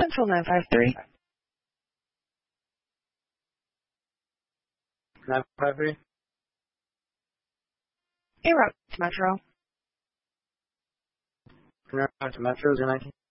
Central 953. 953. En route to Metro. Route to Metro 019.